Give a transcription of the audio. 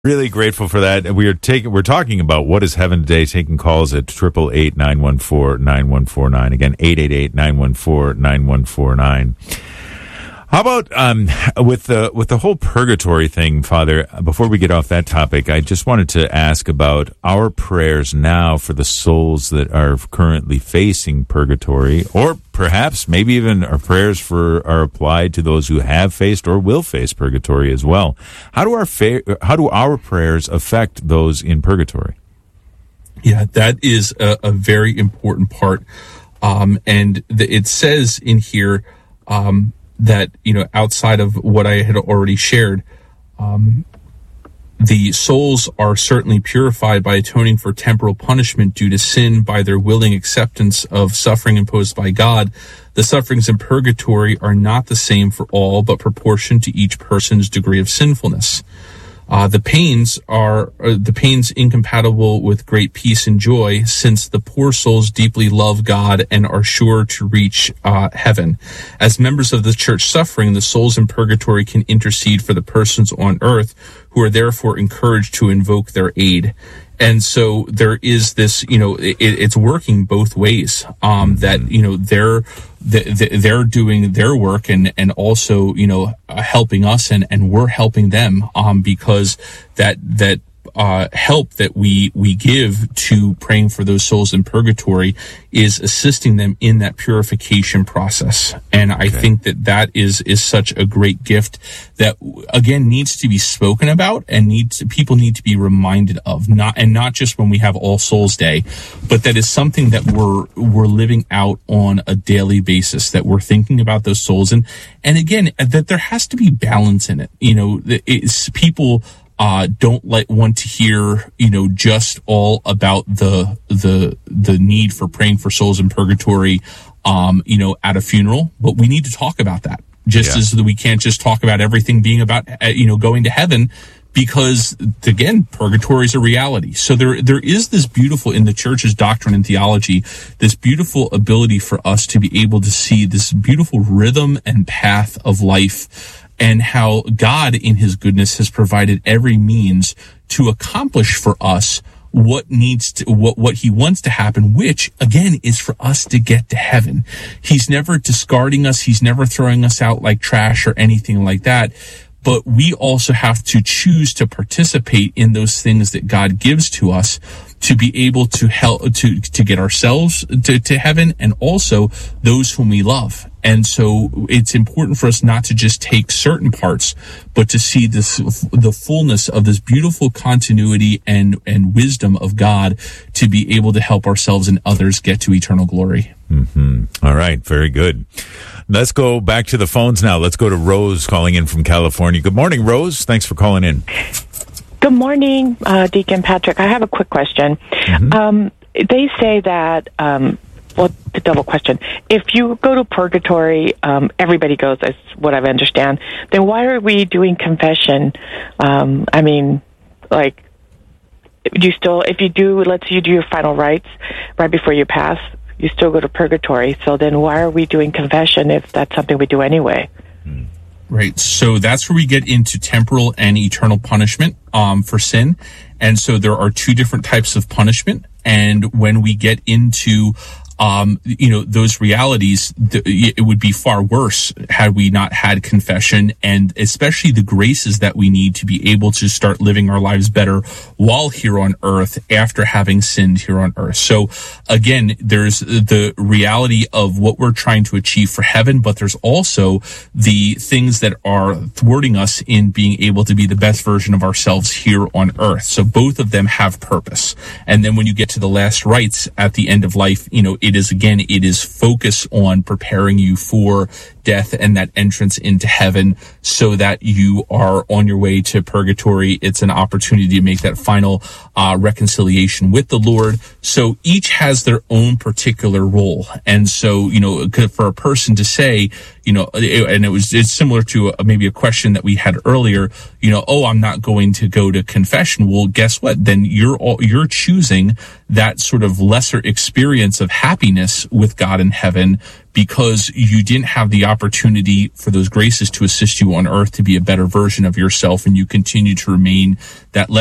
Really grateful for that. We're talking about what is heaven today, taking calls at 888-914-9149. Again, 888-914-9149. How about with the whole purgatory thing, Father? Before we get off that topic, I just wanted to ask about our prayers now for the souls that are currently facing purgatory, or perhaps maybe even our prayers are applied to those who have faced or will face purgatory as well. How do our prayers affect those in purgatory? Yeah, that is a very important part, and it says in here. That, outside of what I had already shared, the souls are certainly purified by atoning for temporal punishment due to sin by their willing acceptance of suffering imposed by God. The sufferings in purgatory are not the same for all, but proportioned to each person's degree of sinfulness. The pains are incompatible with great peace and joy, since the poor souls deeply love God and are sure to reach heaven. As members of the church suffering, the souls in purgatory can intercede for the persons on earth, who are therefore encouraged to invoke their aid. And so there is this, it's working both ways, that, they're doing their work and also, helping us and we're helping them, because that help that we give to praying for those souls in purgatory is assisting them in that purification process. And I think that is such a great gift that, again, needs to be spoken about and people need to be reminded of, not just when we have All Souls Day, but that is something that we're living out on a daily basis, that we're thinking about those souls. And again, that there has to be balance in it. People don't want to hear, just all about the need for praying for souls in purgatory, at a funeral, but we need to talk about that as we can't just talk about everything being about, going to heaven, because again, purgatory is a reality. So there is this beautiful, in the church's doctrine and theology, this beautiful ability for us to be able to see this beautiful rhythm and path of life, and how God, in his goodness, has provided every means to accomplish for us what he wants to happen, which, again, is for us to get to heaven. He's never discarding us. He's never throwing us out like trash or anything like that. But we also have to choose to participate in those things that God gives to us to be able to help to get ourselves to heaven, and also those whom we love. And so it's important for us not to just take certain parts, but to see the fullness of this beautiful continuity and wisdom of God, to be able to help ourselves and others get to eternal glory. Mm-hmm. All right. Very good. Let's go back to the phones now. Let's go to Rose calling in from California. Good morning, Rose. Thanks for calling in. Good morning, Deacon Patrick. I have a quick question. Mm-hmm. They say that, the double question. If you go to purgatory, everybody goes, is what I understand. Then why are we doing confession? If you do, let's say you do your final rites right before you pass, you still go to purgatory. So then why are we doing confession if that's something we do anyway? Right. So that's where we get into temporal and eternal punishment for sin. And so there are two different types of punishment. And when we get into those realities, it would be far worse had we not had confession, and especially the graces that we need to be able to start living our lives better while here on earth after having sinned here on earth. So again, there's the reality of what we're trying to achieve for heaven, but there's also the things that are thwarting us in being able to be the best version of ourselves here on earth. So both of them have purpose. And then when you get to the last rites at the end of life, it is focus on preparing you for death and that entrance into heaven, so that you are on your way to purgatory. It's an opportunity to make that final reconciliation with the Lord. So each has their own particular role. And so, for a person to say, and it's similar to maybe a question that we had earlier, I'm not going to go to confession. Well, guess what? Then you're choosing that sort of lesser experience of happiness with God in heaven, because you didn't have the opportunity for those graces to assist you on earth to be a better version of yourself, and you continue to remain that